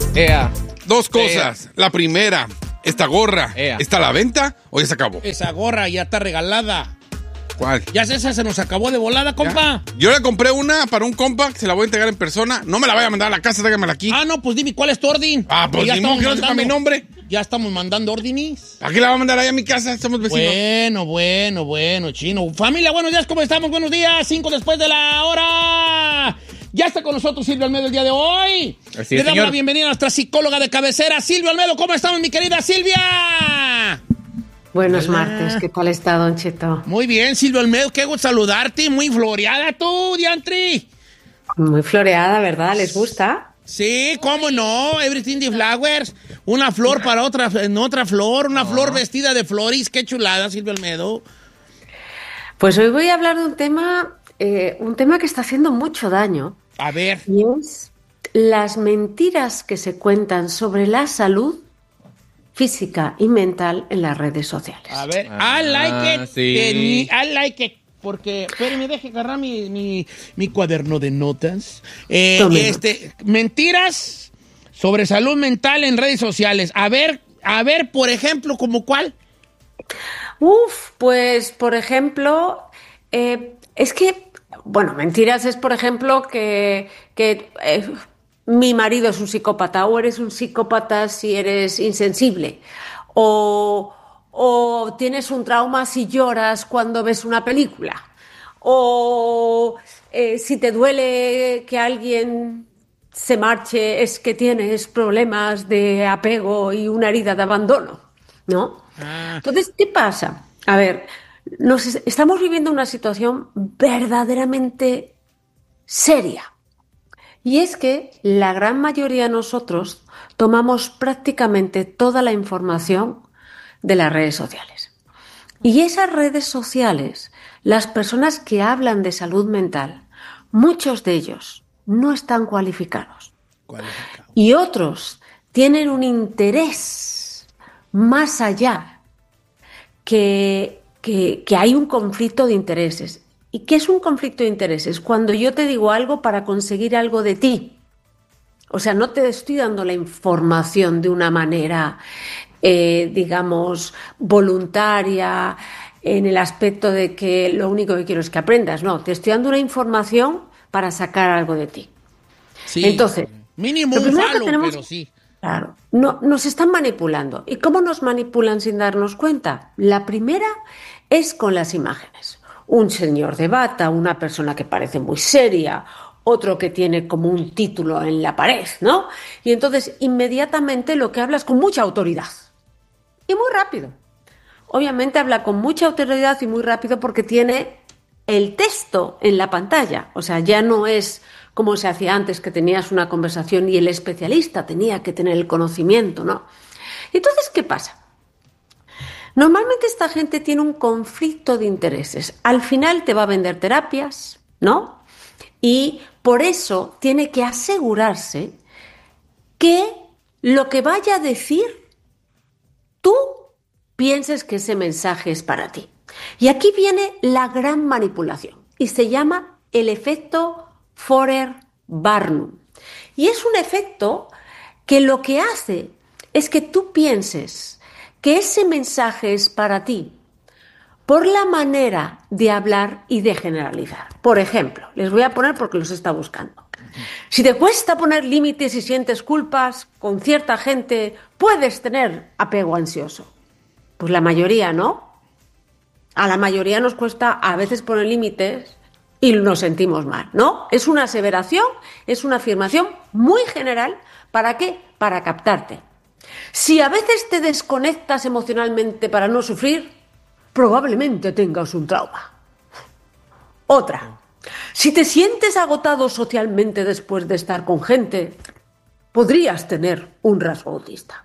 Dos cosas. La primera, ¿esta gorra está a la venta o ya se acabó? Esa gorra ya está regalada. ¿Cuál? Ya esa se nos acabó de volada, compa. ¿Ya? Yo le compré una para un compa que se la voy a entregar en persona. No me la vaya a mandar a la casa, tráigamela aquí. Ah, no, pues dime, ¿cuál es tu orden? Pues ya ni modo que no sepa mi nombre. Ya estamos mandando órdenes. ¿A qué la va a mandar ahí a mi casa? Somos vecinos. Bueno, chino. Familia, buenos días, ¿cómo estamos? Buenos días, 5 después de la hora. Ya está con nosotros Silvia Olmedo el día de hoy. Así Le es, damos señor. la bienvenida a nuestra psicóloga de cabecera, Silvia Olmedo. ¿Cómo estamos, mi querida Silvia? Buenos martes, ¿qué tal está, Don Cheto? Muy bien, Silvia Olmedo, qué gusto saludarte. Muy floreada tú, diantri. Muy floreada, ¿verdad? ¿Les gusta? Sí, cómo no, Everything the Flowers. Una flor para otra flor, una flor vestida de flores. Qué chulada, Silvia Olmedo. Pues hoy voy a hablar de un tema que está haciendo mucho daño. A ver. Y es las mentiras que se cuentan sobre la salud física y mental en las redes sociales. A ver, I like it. Sí. I like it. Porque, espérenme, deje agarrar mi cuaderno de notas. Mentiras sobre salud mental en redes sociales. A ver, por ejemplo, ¿como cuál? Pues, por ejemplo, mentiras es, por ejemplo, que mi marido es un psicópata, o eres un psicópata si eres insensible, o tienes un trauma si lloras cuando ves una película, o si te duele que alguien se marche es que tienes problemas de apego y una herida de abandono, ¿no? Entonces, ¿qué pasa? A ver, estamos viviendo una situación verdaderamente seria. Y es que la gran mayoría de nosotros tomamos prácticamente toda la información de las redes sociales. Y esas redes sociales, las personas que hablan de salud mental, muchos de ellos no están cualificados. Y otros tienen un interés más allá, que hay un conflicto de intereses. ¿Y qué es un conflicto de intereses? Cuando yo te digo algo para conseguir algo de ti. O sea, no te estoy dando la información de una manera, digamos, voluntaria, en el aspecto de que lo único que quiero es que aprendas. No, te estoy dando una información para sacar algo de ti. Sí. Entonces, mínimo un follow, pero sí. Claro, no, nos están manipulando. ¿Y cómo nos manipulan sin darnos cuenta? La primera es con las imágenes. Un señor de bata, una persona que parece muy seria, otro que tiene como un título en la pared, ¿no? Y entonces inmediatamente lo que habla es con mucha autoridad y muy rápido. Obviamente habla con mucha autoridad y muy rápido porque tiene el texto en la pantalla. O sea, ya no es como se hacía antes, que tenías una conversación y el especialista tenía que tener el conocimiento, ¿no? Entonces, ¿qué pasa? Normalmente esta gente tiene un conflicto de intereses. Al final te va a vender terapias, ¿no? Y por eso tiene que asegurarse que lo que vaya a decir, tú pienses que ese mensaje es para ti. Y aquí viene la gran manipulación y se llama el efecto Forer-Barnum. Y es un efecto que lo que hace es que tú pienses que ese mensaje es para ti por la manera de hablar y de generalizar. Por ejemplo, les voy a poner porque los está buscando. Si te cuesta poner límites y sientes culpas con cierta gente, puedes tener apego ansioso. Pues la mayoría no. A la mayoría nos cuesta a veces poner límites y nos sentimos mal, ¿no? Es una aseveración, es una afirmación muy general. ¿Para qué? Para captarte. Si a veces te desconectas emocionalmente para no sufrir, probablemente tengas un trauma. Otra. Si te sientes agotado socialmente después de estar con gente, podrías tener un rasgo autista.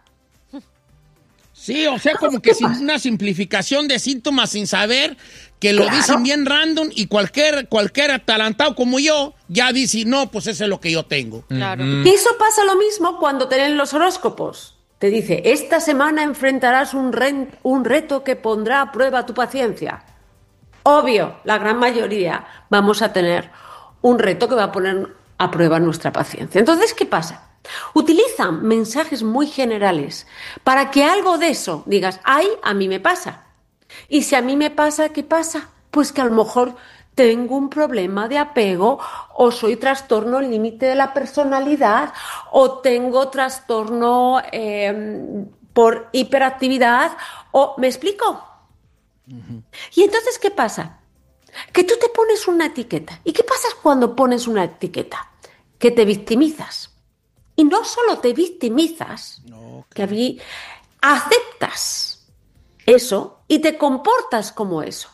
Sí, o sea, como que sin una simplificación de síntomas sin saber, que lo dicen bien random y cualquier atalantado como yo ya dice, no, pues eso es lo que yo tengo. Claro. Y eso pasa lo mismo cuando te leen los horóscopos. Te dice, esta semana enfrentarás un reto que pondrá a prueba tu paciencia. Obvio, la gran mayoría vamos a tener un reto que va a poner a prueba nuestra paciencia. Entonces, ¿qué pasa? Utilizan mensajes muy generales para que algo de eso digas, ay, a mí me pasa. Y si a mí me pasa, ¿qué pasa? Pues que a lo mejor tengo un problema de apego, o soy trastorno límite de la personalidad, o tengo trastorno por hiperactividad, o ¿me explico? Y entonces, ¿qué pasa? Que tú te pones una etiqueta. ¿Y qué pasa cuando pones una etiqueta? Que te victimizas. Y no solo te victimizas, que aceptas eso y te comportas como eso.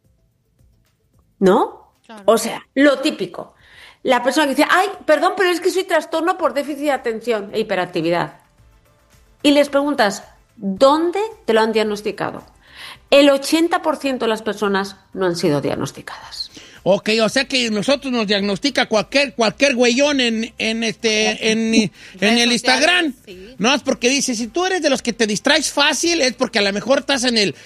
¿No? Claro. O sea, lo típico. La persona que dice, ay, perdón, pero es que soy trastorno por déficit de atención e hiperactividad. Y les preguntas, ¿dónde te lo han diagnosticado? El 80% de las personas no han sido diagnosticadas. Ok, o sea que nosotros nos diagnostica cualquier güeyón en el Instagram. Sí. No, es porque dice, si tú eres de los que te distraes fácil, es porque a lo mejor estás en el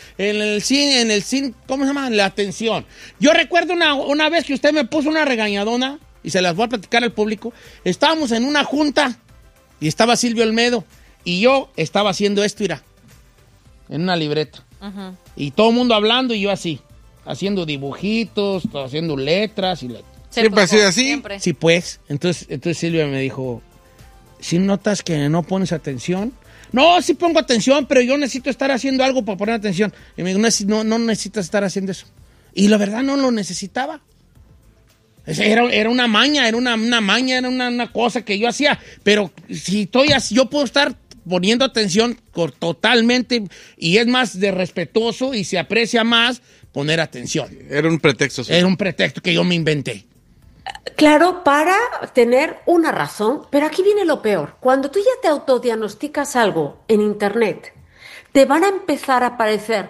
¿cómo se llama? La atención. Yo recuerdo una vez que usted me puso una regañadona, y se las voy a platicar al público. Estábamos en una junta, y estaba Silvio Olmedo, y yo estaba haciendo esto, mira, en una libreta. Uh-huh. Y todo el mundo hablando, y yo así. Haciendo dibujitos, haciendo letras y letras. ¿Siempre ha sido así? Siempre. Sí, pues. Entonces Silvia me dijo, ¿sí notas que no pones atención? No, sí pongo atención, pero yo necesito estar haciendo algo para poner atención. Y me dijo, no necesitas estar haciendo eso. Y la verdad no lo necesitaba. Era una maña, era una cosa que yo hacía. Pero si yo puedo estar poniendo atención totalmente, y es más de respetuoso y se aprecia más poner atención. Era un pretexto. Sí. Era un pretexto que yo me inventé. Claro, para tener una razón, pero aquí viene lo peor. Cuando tú ya te autodiagnosticas algo en internet, te van a empezar a aparecer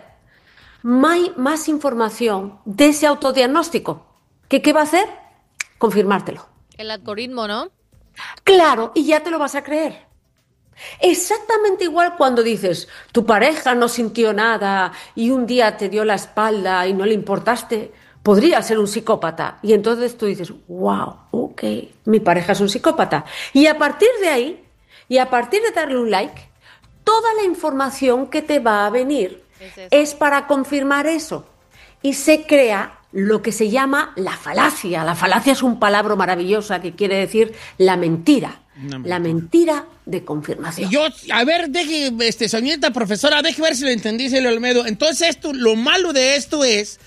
más información de ese autodiagnóstico. ¿Qué va a hacer? Confirmártelo. El algoritmo, ¿no? Claro, y ya te lo vas a creer. Exactamente igual cuando dices, tu pareja no sintió nada y un día te dio la espalda y no le importaste, podría ser un psicópata. Y entonces tú dices, wow, ok, mi pareja es un psicópata. Y a partir de ahí, y a partir de darle un like, toda la información que te va a venir es para confirmar eso. Y se crea lo que se llama la falacia. La falacia es un palabra maravillosa que quiere decir la mentira. La mentira de confirmación. Y yo, a ver, señorita profesora, deje ver si lo entendí, Silvio Olmedo. Entonces, lo malo de esto es,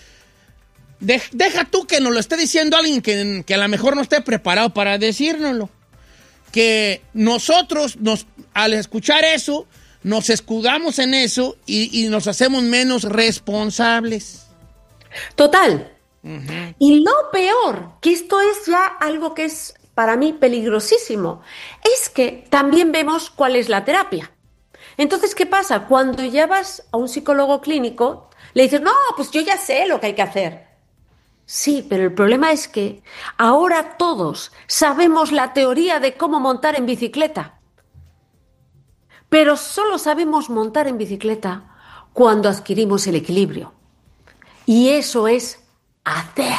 deja tú que nos lo esté diciendo alguien que a lo mejor no esté preparado para decírnoslo. Que nosotros, al escuchar eso, nos escudamos en eso y nos hacemos menos responsables. Total. Uh-huh. Y lo peor, que esto es ya algo que es para mí peligrosísimo, es que también vemos cuál es la terapia. Entonces, ¿qué pasa? Cuando ya vas a un psicólogo clínico, le dices, no, pues yo ya sé lo que hay que hacer. Sí, pero el problema es que ahora todos sabemos la teoría de cómo montar en bicicleta. Pero solo sabemos montar en bicicleta cuando adquirimos el equilibrio. Y eso es hacer.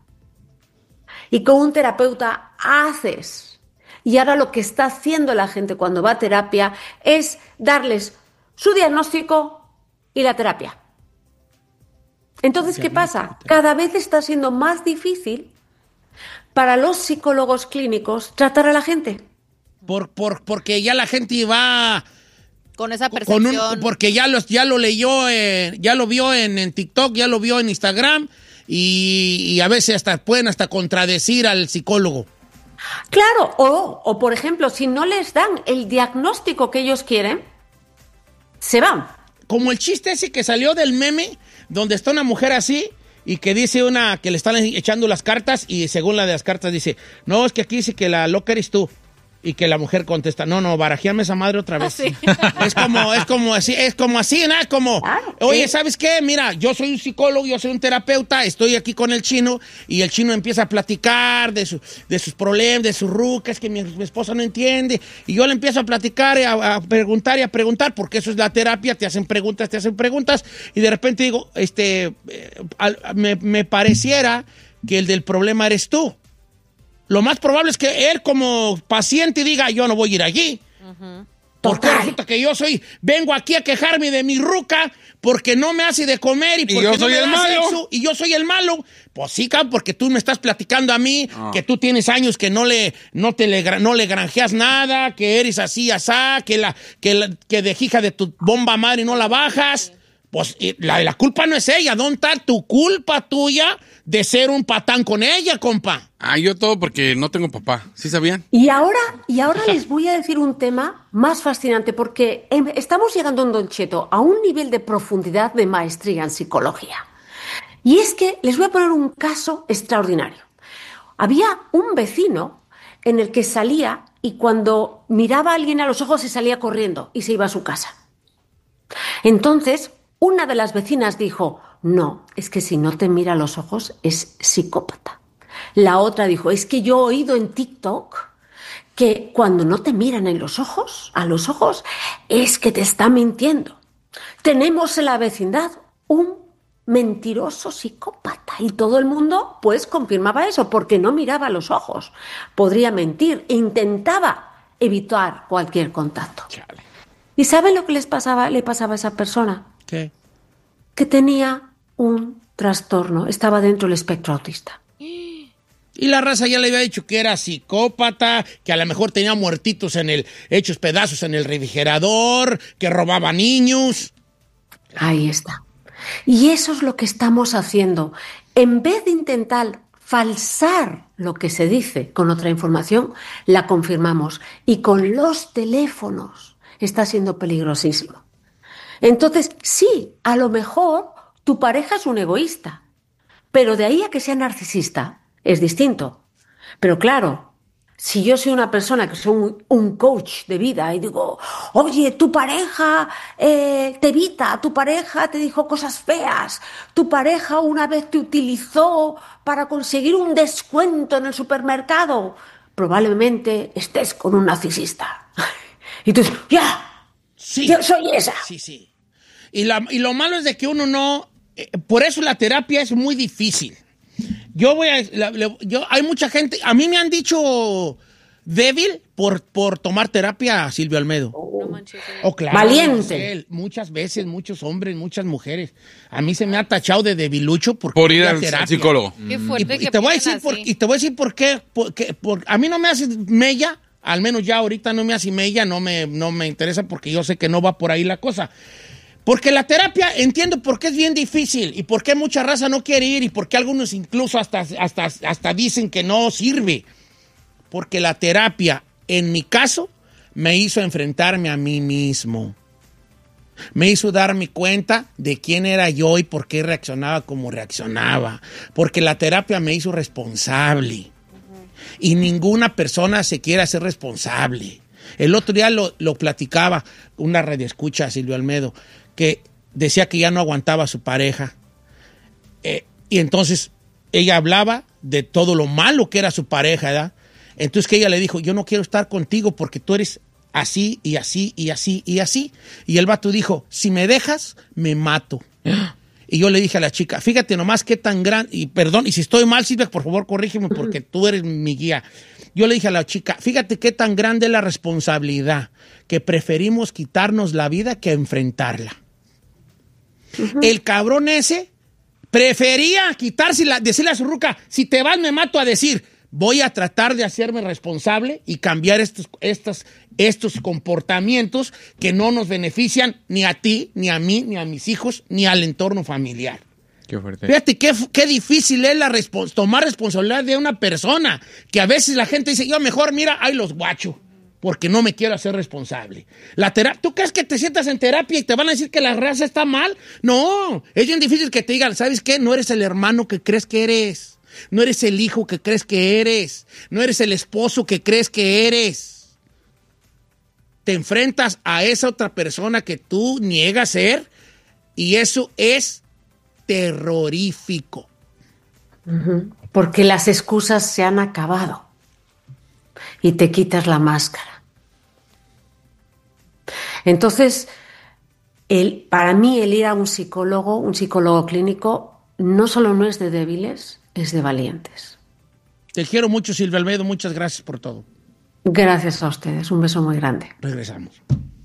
Y con un terapeuta haces. Y ahora lo que está haciendo la gente cuando va a terapia es darles su diagnóstico y la terapia. Entonces, ¿qué pasa? Cada vez está siendo más difícil para los psicólogos clínicos tratar a la gente. Porque ya la gente va con esa percepción. Porque ya lo leyó, ya lo vio en TikTok, ya lo vio en Instagram. Y a veces pueden contradecir al psicólogo. Claro, o por ejemplo, si no les dan el diagnóstico que ellos quieren, se van. Como el chiste ese que salió del meme, donde está una mujer así y que dice que le están echando las cartas y según la de las cartas dice, no, es que aquí dice que la loca eres tú. Y que la mujer contesta, no, barajeame esa madre otra vez. ¿Sí? Es como así, ¿no? Es como, oye, ¿sabes qué? Mira, yo soy un psicólogo, yo soy un terapeuta, estoy aquí con el chino, y el chino empieza a platicar de sus problemas, de sus rucas, que mi esposa no entiende, y yo le empiezo a platicar, a preguntar, porque eso es la terapia, te hacen preguntas, y de repente digo, me pareciera que el del problema eres tú. lo más probable es que él como paciente diga, yo no voy a ir allí. Porque resulta que vengo aquí a quejarme de mi ruca porque no me hace de comer y porque yo no soy me el da malo. sexo y yo soy el malo. Pues sí, porque tú me estás platicando a mí que tú tienes años que no le granjeas nada, que eres así, asá, que de hija de tu bomba madre no la bajas. Pues la culpa no es ella. ¿Dónde está tu culpa tuya de ser un patán con ella, compa? Yo todo porque no tengo papá. ¿Sí sabían? Y ahora les voy a decir un tema más fascinante, porque estamos llegando en Don Cheto a un nivel de profundidad de maestría en psicología. Y es que les voy a poner un caso extraordinario. Había un vecino en el que salía y cuando miraba a alguien a los ojos se salía corriendo y se iba a su casa. Entonces, una de las vecinas dijo, no, es que si no te mira a los ojos es psicópata. La otra dijo, es que yo he oído en TikTok que cuando no te miran a los ojos, es que te está mintiendo. Tenemos en la vecindad un mentiroso psicópata y todo el mundo pues confirmaba eso porque no miraba a los ojos. Podría mentir, intentaba evitar cualquier contacto. Chale. ¿Y saben lo que le pasaba a esa persona? ¿Qué? Que tenía un trastorno, estaba dentro del espectro autista. Y la raza ya le había dicho que era psicópata, que a lo mejor tenía muertitos hechos pedazos en el refrigerador, que robaba niños. Ahí está. Y eso es lo que estamos haciendo. En vez de intentar falsar lo que se dice con otra información, la confirmamos. Y con los teléfonos está siendo peligrosísimo. Entonces, sí, a lo mejor tu pareja es un egoísta, pero de ahí a que sea narcisista es distinto. Pero claro, si yo soy una persona que soy un coach de vida y digo, oye, tu pareja te evita, tu pareja te dijo cosas feas, tu pareja una vez te utilizó para conseguir un descuento en el supermercado, probablemente estés con un narcisista. Y tú dices, Sí. yo soy esa. Sí. Y lo malo es de que uno no... por eso la terapia es muy difícil. Hay mucha gente... A mí me han dicho débil por tomar terapia, Silvio Almedo. No manches. Claro, Valiente. Muchas veces, muchos hombres, muchas mujeres. A mí se me ha tachado de debilucho por ir al terapia. psicólogo. Qué fuerte Y te voy a decir por qué. A mí no me hace mella, al menos ya ahorita no me hace mella, no me interesa porque yo sé que no va por ahí la cosa. Porque la terapia, entiendo por qué es bien difícil y por qué mucha raza no quiere ir y por qué algunos incluso hasta dicen que no sirve. Porque la terapia, en mi caso, me hizo enfrentarme a mí mismo. Me hizo darme cuenta de quién era yo y por qué reaccionaba como reaccionaba. Porque la terapia me hizo responsable. Y ninguna persona se quiere hacer responsable. El otro día lo platicaba una radioescucha, Silvio Almedo, que decía que ya no aguantaba a su pareja. Y entonces ella hablaba de todo lo malo que era su pareja, ¿verdad? Entonces que ella le dijo, yo no quiero estar contigo porque tú eres así y así y así y así. Y el vato dijo, si me dejas, me mato. Y yo le dije a la chica, fíjate nomás qué tan grande, y perdón, y si estoy mal, Silvia, por favor, corrígeme porque tú eres mi guía. Yo le dije a la chica, fíjate qué tan grande es la responsabilidad, que preferimos quitarnos la vida que enfrentarla. Uh-huh. El cabrón ese prefería quitársela, decirle a su ruca, si te vas me mato, a decir, voy a tratar de hacerme responsable y cambiar estos comportamientos que no nos benefician ni a ti, ni a mí, ni a mis hijos, ni al entorno familiar. Qué fuerte. Fíjate qué difícil es tomar responsabilidad de una persona, que a veces la gente dice, yo mejor, mira, ahí los guacho, porque no me quiero hacer responsable. ¿Tú crees que te sientas en terapia y te van a decir que la raza está mal? No, es bien difícil que te digan, ¿sabes qué? No eres el hermano que crees que eres. No eres el hijo que crees que eres. No eres el esposo que crees que eres. Te enfrentas a esa otra persona que tú niegas ser y eso es terrorífico. Uh-huh. Porque las excusas se han acabado y te quitas la máscara. Entonces, para mí el ir a un psicólogo clínico, no solo no es de débiles, es de valientes. Te quiero mucho, Silvia Almedo. Muchas gracias por todo. Gracias a ustedes. Un beso muy grande. Regresamos.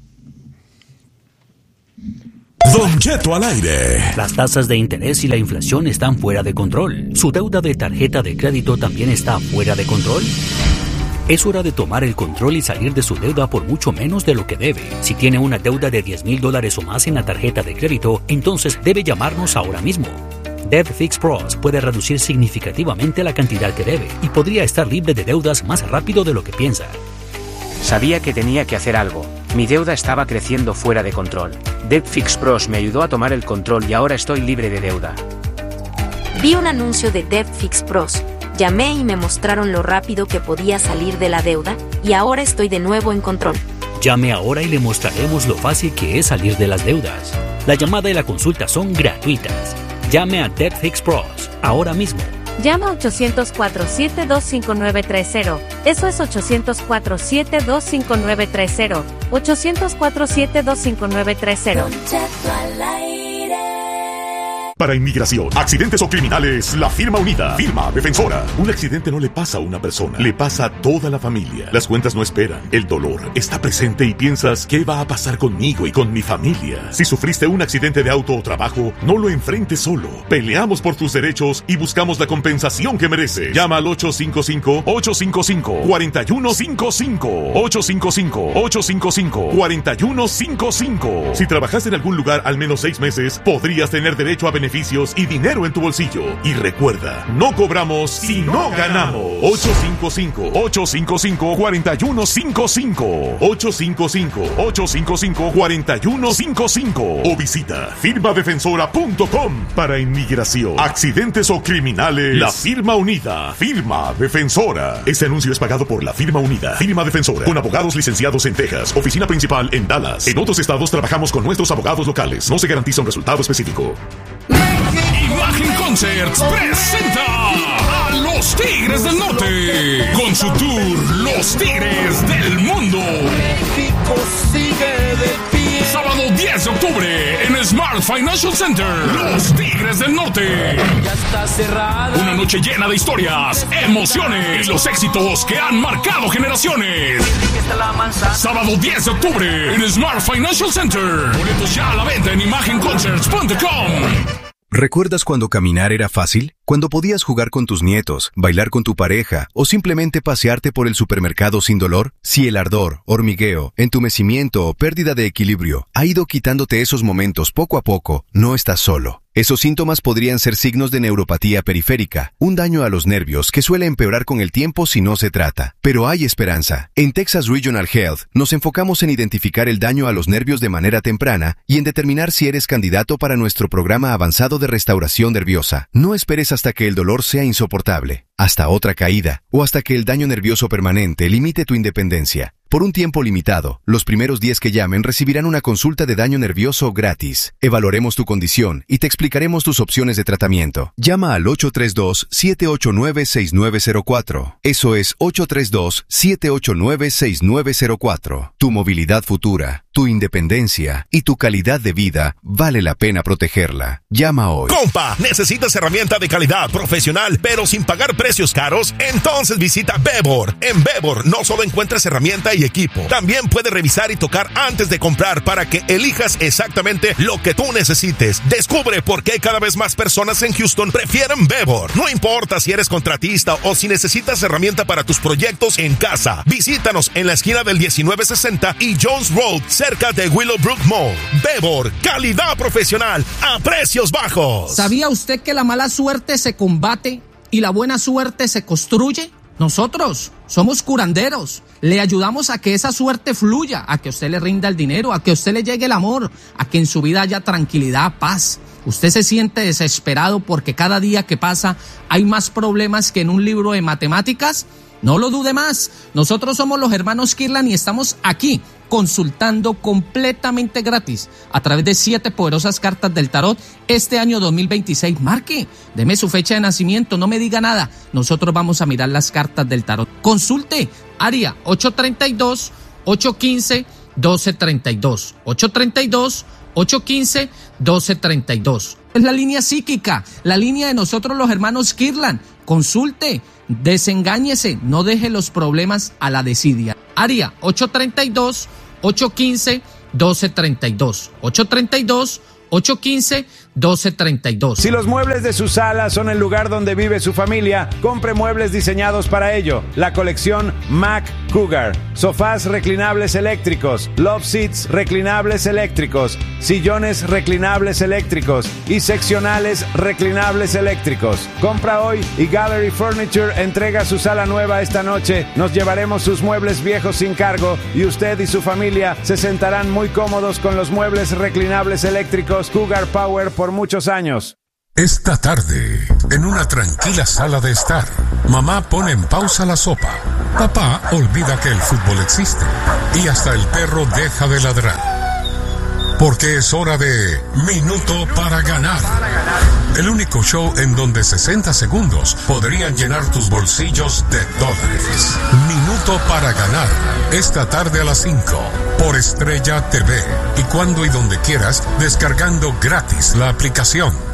Don Cheto al aire. Las tasas de interés y la inflación están fuera de control. ¿Su deuda de tarjeta de crédito también está fuera de control? Es hora de tomar el control y salir de su deuda por mucho menos de lo que debe. Si tiene una deuda de $10,000 o más en la tarjeta de crédito, entonces debe llamarnos ahora mismo. Debt Fix Pros puede reducir significativamente la cantidad que debe y podría estar libre de deudas más rápido de lo que piensa. Sabía que tenía que hacer algo. Mi deuda estaba creciendo fuera de control. Debt Fix Pros me ayudó a tomar el control y ahora estoy libre de deuda. Vi un anuncio de Debt Fix Pros. Llamé y me mostraron lo rápido que podía salir de la deuda y ahora estoy de nuevo en control. Llame ahora y le mostraremos lo fácil que es salir de las deudas. La llamada y la consulta son gratuitas. Llame a Debt Fix Pros ahora mismo. Llama 800-472-5930. Eso es 800-472-5930. 800-472-5930. Para inmigración, accidentes o criminales, la firma unida, firma defensora. Un accidente no le pasa a una persona, le pasa a toda la familia. Las cuentas no esperan, el dolor está presente y piensas, ¿qué va a pasar conmigo y con mi familia? Si sufriste un accidente de auto o trabajo, no lo enfrentes solo. Peleamos por tus derechos y buscamos la compensación que mereces. Llama al 855-855-4155. 855-855-4155. Si trabajaste en algún lugar al menos 6 meses, podrías tener derecho a beneficios y dinero en tu bolsillo. Y recuerda, no cobramos si no ganamos. 855-855-4155. 855-855-4155. O visita firmadefensora.com. Para inmigración, accidentes o criminales, la firma unida, firma defensora. Este anuncio es pagado por la firma unida, firma defensora, con abogados licenciados en Texas, oficina principal en Dallas. En otros estados trabajamos con nuestros abogados locales. No se garantiza un resultado específico. Imagen Concerts presenta a los Tigres del Norte con su tour Los Tigres del Mundo. México sigue de pie. Sábado 10 de octubre en Smart Financial Center. Los Tigres del Norte. Ya está cerrada. Una noche llena de historias, emociones y los éxitos que han marcado generaciones. Sábado 10 de octubre en Smart Financial Center. Boletos ya a la venta en imagenconcerts.com. ¿Recuerdas cuando caminar era fácil? Cuando podías jugar con tus nietos, bailar con tu pareja o simplemente pasearte por el supermercado sin dolor? Si el ardor, hormigueo, entumecimiento o pérdida de equilibrio ha ido quitándote esos momentos poco a poco, no estás solo. Esos síntomas podrían ser signos de neuropatía periférica, un daño a los nervios que suele empeorar con el tiempo si no se trata. Pero hay esperanza. En Texas Regional Health nos enfocamos en identificar el daño a los nervios de manera temprana y en determinar si eres candidato para nuestro programa avanzado de restauración nerviosa. No esperes hasta que el dolor sea insoportable, hasta otra caída o hasta que el daño nervioso permanente limite tu independencia. Por un tiempo limitado, los primeros 10 que llamen recibirán una consulta de daño nervioso gratis. Evaluaremos tu condición y te explicaremos tus opciones de tratamiento. Llama al 832-789-6904. Eso es 832-789-6904. Tu movilidad futura, tu independencia y tu calidad de vida vale la pena protegerla. Llama hoy. Compa, ¿necesitas herramienta de calidad profesional pero sin pagar precios caros? Entonces visita Bebor. En Bebor no solo encuentras herramienta y equipo, también puedes revisar y tocar antes de comprar para que elijas exactamente lo que tú necesites. Descubre por qué cada vez más personas en Houston prefieren Bebor. No importa si eres contratista o si necesitas herramienta para tus proyectos en casa. Visítanos en la esquina del 1960 y Jones Road, cerca de Willowbrook Mall. Bebor, calidad profesional a precios bajos. ¿Sabía usted que la mala suerte se combate y la buena suerte se construye? Nosotros somos curanderos. Le ayudamos a que esa suerte fluya, a que a usted le rinda el dinero, a que a usted le llegue el amor, a que en su vida haya tranquilidad, paz. Usted se siente desesperado porque cada día que pasa hay más problemas que en un libro de matemáticas. No lo dude más. Nosotros somos los hermanos Kirlan y estamos aquí consultando completamente gratis a través de 7 poderosas cartas del tarot este año 2026. Marque, deme su fecha de nacimiento, no me diga nada. Nosotros vamos a mirar las cartas del tarot. Consulte, área 832-815-1232. 832-815-1232. Es la línea psíquica, la línea de nosotros los hermanos Kirlan. Consulte, desengáñese, no deje los problemas a la desidia. Área 832-815-1232. 832-815-1232. Si los muebles de su sala son el lugar donde vive su familia, compre muebles diseñados para ello. La colección Mac Cougar. Sofás reclinables eléctricos, love seats reclinables eléctricos, sillones reclinables eléctricos y seccionales reclinables eléctricos. Compra hoy y Gallery Furniture entrega su sala nueva esta noche. Nos llevaremos sus muebles viejos sin cargo y usted y su familia se sentarán muy cómodos con los muebles reclinables eléctricos Cougar Power por muchos años. Esta tarde, en una tranquila sala de estar, mamá pone en pausa la sopa. Papá olvida que el fútbol existe y hasta el perro deja de ladrar. Porque es hora de Minuto para Ganar. El único show en donde 60 segundos podrían llenar tus bolsillos de dólares. Minuto para Ganar. Esta tarde a las 5 por Estrella TV. Y cuando y donde quieras, descargando gratis la aplicación.